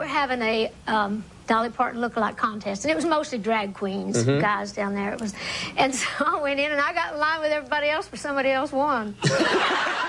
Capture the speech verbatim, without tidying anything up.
having a um, Dolly Parton lookalike contest, and it was mostly drag queens, mm-hmm. guys down there. It was, and so I went in, and I got in line with everybody else, but somebody else won.